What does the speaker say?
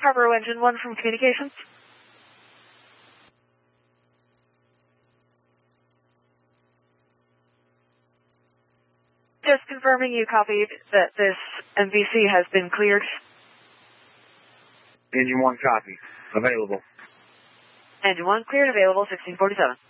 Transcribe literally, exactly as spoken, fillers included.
Harbor Engine one from Communications. Just confirming you copied that this M V C has been cleared. Engine one copy. Available. Engine one cleared, available, sixteen forty-seven.